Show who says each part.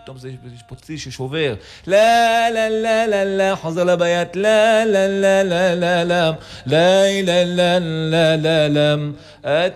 Speaker 1: פתאום יש פה צליל ששובר. לה לה לה לה לה, חוזר לביית, לה לה לה לה לה לה, לה לה לה לה לה לה.